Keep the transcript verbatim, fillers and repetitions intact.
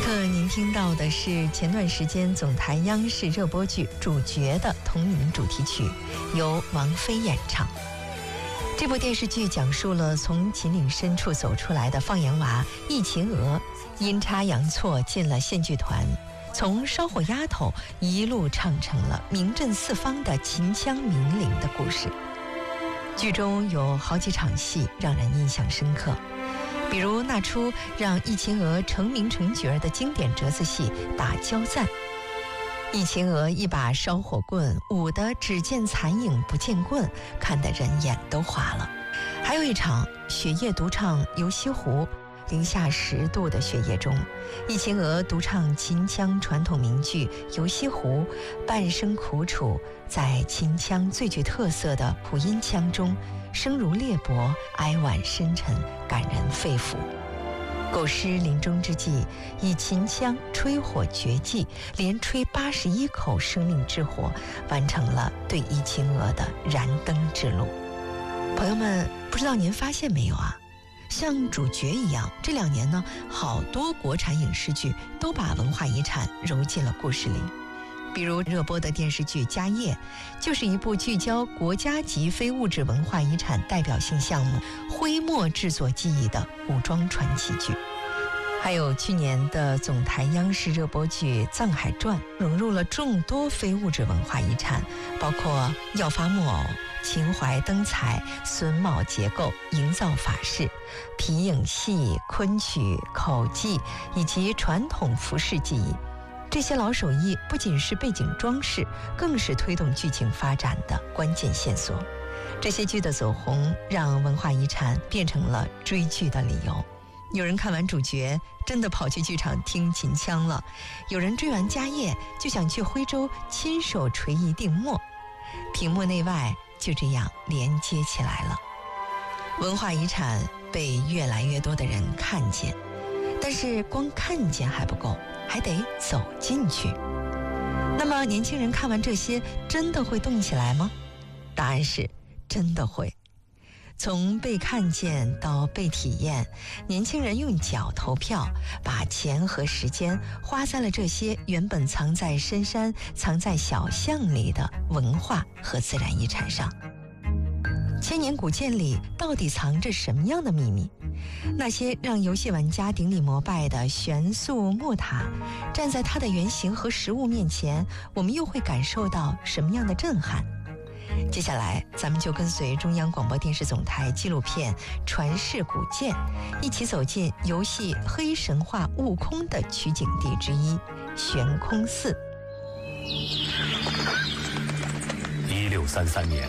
刻您听到的是前段时间总台央视热播剧《主角》的同名主题曲，由王菲演唱。这部电视剧讲述了从秦岭深处走出来的放羊娃易秦娥，阴差阳错进了县剧团，从烧火丫头一路唱成了名震四方的秦腔名伶的故事。剧中有好几场戏让人印象深刻，比如那出让易秦娥成名成角的经典折子戏《打交赞》，易秦娥一把烧火棍舞得只见残影不见棍，看得人眼都花了。还有一场雪夜独唱《游西湖》，零下十度的雪夜中，易秦娥独唱秦腔传统名剧《游西湖》，半生苦楚，在秦腔最具特色的普音腔中，声如裂帛，哀婉深沉，感人肺腑。构思临终之际，以秦腔吹火绝技，连吹八十一口生命之火，完成了对易秦娥的燃灯之路。朋友们，不知道您发现没有啊？像主角一样，这两年呢，好多国产影视剧都把文化遗产揉进了故事里。比如热播的电视剧《家业》，就是一部聚焦国家级非物质文化遗产代表性项目徽墨制作技艺的武装传奇剧。还有去年的总台央视热播剧《藏海传》，融入了众多非物质文化遗产，包括耀发木偶、秦淮灯彩、榫卯结构、营造法式、皮影戏、昆曲、口技以及传统服饰技艺。这些老手艺不仅是背景装饰，更是推动剧情发展的关键线索。这些剧的走红，让文化遗产变成了追剧的理由。有人看完主角，真的跑去剧场听秦腔了；有人追完家业，就想去徽州亲手锤一锭墨。屏幕内外就这样连接起来了。文化遗产被越来越多的人看见，但是光看见还不够，还得走进去。那么年轻人看完这些，真的会动起来吗？答案是真的会。从被看见到被体验，年轻人用脚投票，把钱和时间花在了这些原本藏在深山、藏在小巷里的文化和自然遗产上。千年古建里到底藏着什么样的秘密？那些让游戏玩家顶礼膜拜的悬塑木塔，站在它的原型和实物面前，我们又会感受到什么样的震撼？接下来咱们就跟随中央广播电视总台纪录片《传世古建》，一起走进游戏黑神话悟空的取景地之一悬空寺。 一六三三年